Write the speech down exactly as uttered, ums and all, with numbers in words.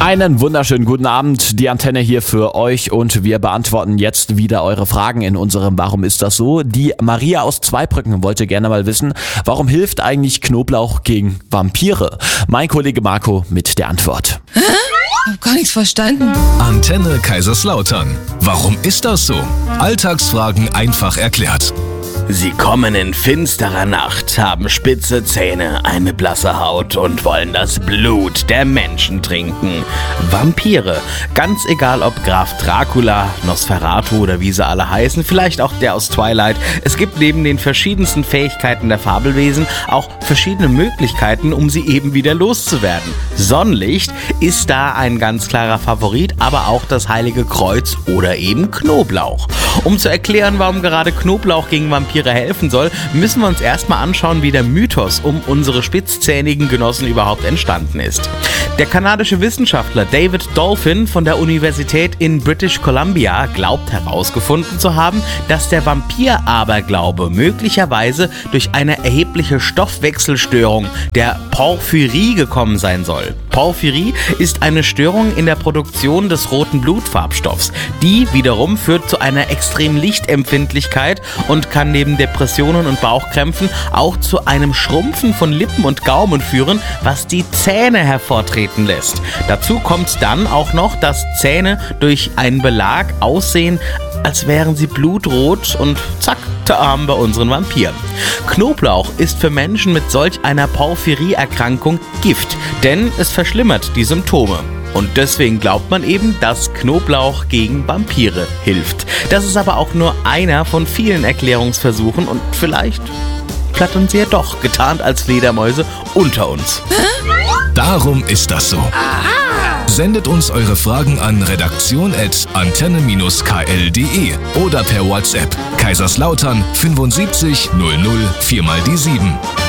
Einen wunderschönen guten Abend, die Antenne hier für euch und wir beantworten jetzt wieder eure Fragen in unserem Warum ist das so? Die Maria aus Zweibrücken wollte gerne mal wissen, warum hilft eigentlich Knoblauch gegen Vampire? Mein Kollege Marco mit der Antwort. Hä? Ich hab gar nichts verstanden. Antenne Kaiserslautern. Warum ist das so? Alltagsfragen einfach erklärt. Sie kommen in finsterer Nacht, haben spitze Zähne, eine blasse Haut und wollen das Blut der Menschen trinken. Vampire. Ganz egal ob Graf Dracula, Nosferatu oder wie sie alle heißen, vielleicht auch der aus Twilight. Es gibt neben den verschiedensten Fähigkeiten der Fabelwesen auch verschiedene Möglichkeiten, um sie eben wieder loszuwerden. Sonnenlicht ist da ein ganz klarer Favorit, aber auch das Heilige Kreuz oder eben Knoblauch. Um zu erklären, warum gerade Knoblauch gegen Vampire helfen soll, müssen wir uns erstmal anschauen, wie der Mythos um unsere spitzzähnigen Genossen überhaupt entstanden ist. Der kanadische Wissenschaftler David Dolphin von der Universität in British Columbia glaubt herausgefunden zu haben, dass der Vampir-Aberglaube möglicherweise durch eine erhebliche Stoffwechselstörung, der Porphyrie, gekommen sein soll. Porphyrie ist eine Störung in der Produktion des roten Blutfarbstoffs. Die wiederum führt zu einer extremen Lichtempfindlichkeit und kann neben Depressionen und Bauchkrämpfen auch zu einem Schrumpfen von Lippen und Gaumen führen, was die Zähne hervortreten lässt. Dazu kommt dann auch noch, dass Zähne durch einen Belag aussehen, als wären sie blutrot und zack, da haben wir unseren Vampir. Knoblauch ist für Menschen mit solch einer Porphyrie-Erkrankung Gift, denn es verschlimmert die Symptome. Und deswegen glaubt man eben, dass Knoblauch gegen Vampire hilft. Das ist aber auch nur einer von vielen Erklärungsversuchen und vielleicht flattern sie ja doch, getarnt als Fledermäuse, unter uns. Darum ist das so. Sendet uns eure Fragen an redaktion at antenne Bindestrich k l punkt d e oder per WhatsApp Kaiserslautern fünfundsiebzig null null vier mal die sieben.